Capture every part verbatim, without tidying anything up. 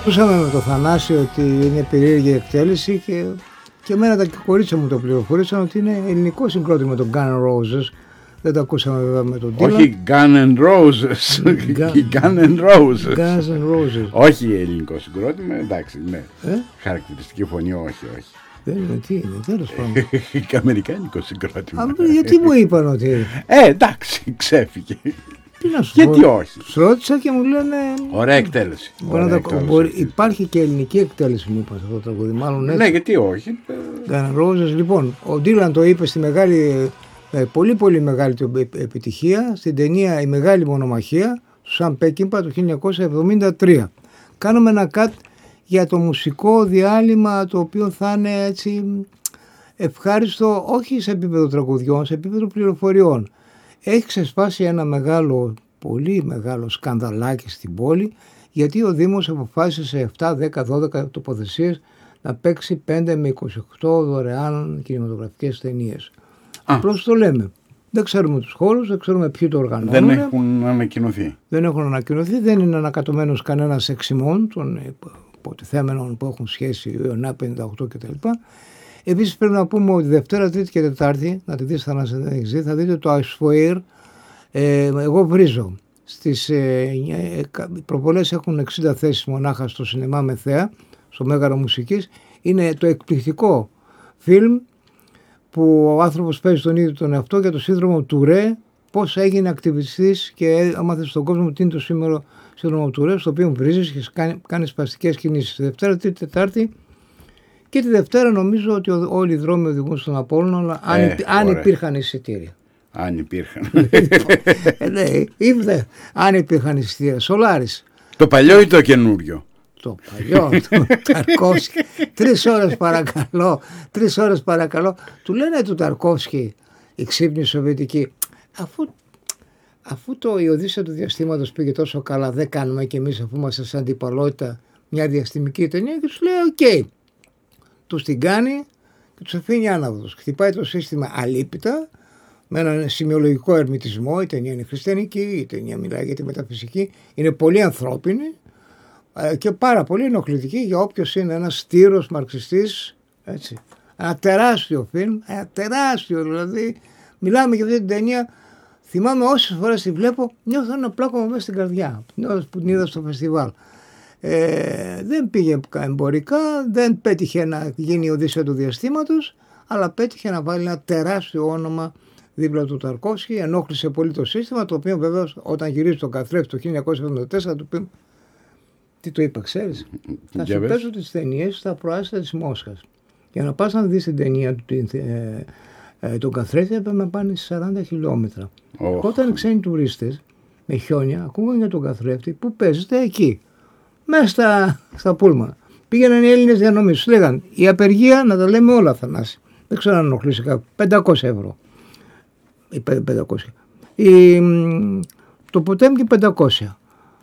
Ακούσαμε με το Θανάση ότι είναι περίεργη εκτέλεση και, και εμένα τα κορίτσια μου το πληροφορήσαν ότι είναι ελληνικό συγκρότημα με τον Guns N' Roses. Δεν το ακούσαμε βέβαια με τον Dylan. Όχι Guns N' Roses. Guns N' Roses. Guns N' Roses. Όχι ελληνικό συγκρότημα, εντάξει, ναι. Ε? Χαρακτηριστική φωνή, όχι, όχι. Δεν είναι, τι είναι, τέλος πάντων. Αμερικάνικο συγκρότημα. Α, γιατί μου είπαν ότι. Ε, εντάξει, ξέφυγε. Τι να σου Γιατί πω. όχι. Σου ρώτησα και μου λένε. Ωραία εκτέλεση. Μπορεί Ωραία να τα... εκτέλεση. μπορεί... Υπάρχει και ελληνική εκτέλεση, μου είπαν σε αυτό το τραγούδι. Μάλλον έτσι. Ναι, γιατί όχι. Guns N' Roses. Λοιπόν, ο Dylan το είπε στη μεγάλη, πολύ πολύ μεγάλη του επιτυχία, στην ταινία Η Μεγάλη Μονομαχία του Sam Peckinpah το χίλια εννιακόσια εβδομήντα τρία. Κάνουμε ένα cut για το μουσικό διάλειμμα, το οποίο θα είναι έτσι ευχάριστο, όχι σε επίπεδο τραγουδιών, σε επίπεδο πληροφοριών. Έχει ξεσπάσει ένα μεγάλο, πολύ μεγάλο σκανδαλάκι στην πόλη, γιατί ο Δήμος αποφάσισε σε επτά, δέκα, δώδεκα τοποθεσίες να παίξει πέντε με είκοσι οκτώ δωρεάν κινηματογραφικές ταινίες. Απλώς το λέμε. Δεν ξέρουμε τους χώρους, δεν ξέρουμε ποιοι το οργανώνουν. Δεν έχουν ανακοινωθεί. Δεν έχουν ανακοινωθεί, δεν είναι ανακατωμένος κανένας εξημών των υποτιθέμενων που έχουν σχέση ο ΕΝΑ πενήντα οκτώ κτλ. Επίσης πρέπει να πούμε ότι Δευτέρα, Τρίτη και Τετάρτη, να τη δεις Θανάση, δεν έχεις δει, θα δείτε το Icefoyer, ε, εγώ βρίζω. Στις ε, οι προβολές έχουν εξήντα θέσεις μονάχα στο σινεμά Μεθέα, στο Μέγαρο Μουσικής. Είναι το εκπληκτικό φιλμ που ο άνθρωπος παίζει τον ίδιο τον εαυτό για το σύνδρομο Τουρέ, πώς έγινε ακτιβιστής και άμαθε στον κόσμο τι είναι το σήμερα σύνδρομο Τουρέ, στο οποίο βρίζεις και κάνει, κάνει σπαστικές κινήσεις. Δευτέρα, Τρίτη, Τετάρτη. Και τη Δευτέρα νομίζω ότι όλοι οι δρόμοι οδηγούν στον Απόλλωνα, αλλά αν, ε, αν υπήρχαν εισιτήρια. Αν υπήρχαν. ε, ναι, είδε, αν υπήρχαν εισιτήρια. Σολάρης. Το παλιό ή το καινούριο? Το παλιό, το Ταρκόφσκι. Τρεις ώρες παρακαλώ, τρεις ώρες παρακαλώ. Του λένε του Ταρκόφσκι, η ξύπνη Σοβιετική, αφού, αφού το η Οδύσσεια του διαστήματος πήγε τόσο καλά, δεν κάνουμε κι εμείς, αφού είμαστε σαν αντιπαλότητα, μια διαστημική ταινία? Και τους λέει οκ. Okay. Τους την κάνει και τους αφήνει άναυδος. Χτυπάει το σύστημα αλίπητα, με έναν σημειολογικό ερμητισμό. Η ταινία είναι χριστιανική, η ταινία μιλάει για τη μεταφυσική, είναι πολύ ανθρώπινη και πάρα πολύ ενοχλητική για όποιος είναι ένας στήρος μαρξιστής. Έτσι. Ένα τεράστιο φιλμ, ένα τεράστιο δηλαδή. Μιλάμε για αυτή την ταινία. Θυμάμαι όσες φορές τη βλέπω, νιώθω ένα πλάκωμα μέσα στην καρδιά που την είδα στο φεστιβάλ. Ε, δεν πήγε εμπορικά, δεν πέτυχε να γίνει η Οδύσσεια του διαστήματος, αλλά πέτυχε να βάλει ένα τεράστιο όνομα δίπλα του Ταρκόφσκι. Ενόχλησε πολύ το σύστημα, το οποίο βέβαια όταν γυρίζει τον καθρέφτη το χίλια εννιακόσια εβδομήντα τέσσερα του πει, τι το είπα, ξέρεις, θα σου παίζω τις ταινίες στα προάστια της Μόσχας. Για να πας να δεις την ταινία του, την, ε, ε, τον καθρέφτη έπρεπε να πάνε σαράντα χιλιόμετρα. Oh. Όταν οι ξένοι τουρίστες με χιόνια ακούγαν για τον καθρέφτη που παίζεται εκεί, μέσα στα, στα πούλμα. Πήγαιναν οι Έλληνες διανομής, σου λέγαν η απεργία, να τα λέμε όλα, Θανάση, δεν ξέρω αν ενοχλήσει κάποιο, πεντακόσια ευρώ ή πεντακόσια, η, το Ποτέμκι πεντακόσια,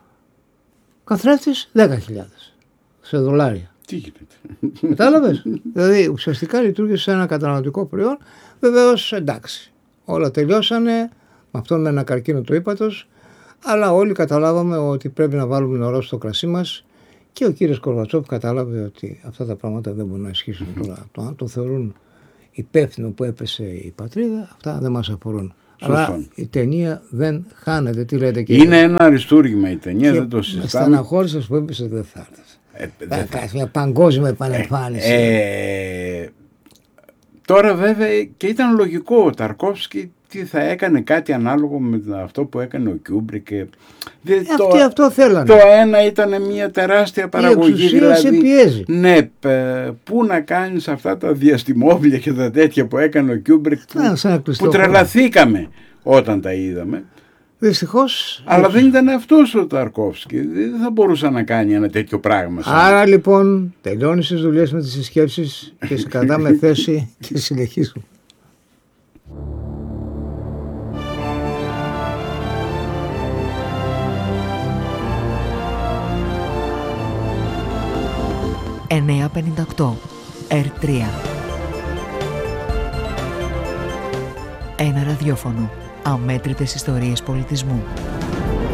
καθρέφτης δέκα χιλιάδες σε δολάρια. Τι γίνεται? Κατάλαβες? Δηλαδή ουσιαστικά λειτουργήσε σε ένα καταναλωτικό προϊόν. Βεβαίως εντάξει, όλα τελειώσανε με αυτόν με ένα καρκίνο του ύπατος, αλλά όλοι καταλάβαμε ότι πρέπει να βάλουμε νερό στο κρασί μας και ο κύριος Κορβατσόφ κατάλαβε ότι αυτά τα πράγματα δεν μπορούν να ισχύσουν τώρα. Το αν το θεωρούν υπεύθυνο που έπεσε η πατρίδα, αυτά δεν μας αφορούν. Σωστό. Αλλά η ταινία δεν χάνεται. Τι λέτε, κύριε? Είναι ένα αριστούργημα η ταινία, δεν το συζητάμε. Στεναχώρησες που έπεσε, δεν θα έρθεις. Ε, θα κάνεις μια παγκόσμια επανεμφάνιση. Ε, ε, τώρα βέβαια και ήταν λογικό ο Ταρκόφσκι τι θα έκανε, κάτι ανάλογο με αυτό που έκανε ο Κιούμπρικ. Ε, Αυτοί το, αυτό θέλανε. Το ένα ήταν μια τεράστια παραγωγή. Η εξουσία δηλαδή, σε πιέζει. Ναι, πού να κάνεις αυτά τα διαστημόβια και τα τέτοια που έκανε ο Κιούμπρικ που, που τρελαθήκαμε όταν τα είδαμε. Δυστυχώς. Αλλά δεν ήταν αυτός ο Ταρκόφσκι. Δεν θα μπορούσε να κάνει ένα τέτοιο πράγμα. Άρα λοιπόν τελειώνεις τις δουλειές με τις συσκέψεις και σε κρατάμε θέση και συνεχίζουμε. εννιακόσια πενήντα οκτώ Ερ τρία. Ένα ραδιόφωνο. Αμέτρητες ιστορίες πολιτισμού.